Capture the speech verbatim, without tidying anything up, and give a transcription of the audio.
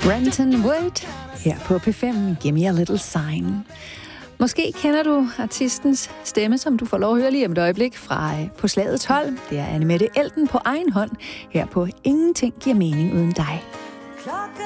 Brenton Wood her på P fem. Give me a little sign. Måske kender du artistens stemme, som du får lov at høre lige om et øjeblik fra På Slaget tolv. Det er Annemette Elten på egen hånd her på Ingenting giver mening uden dig.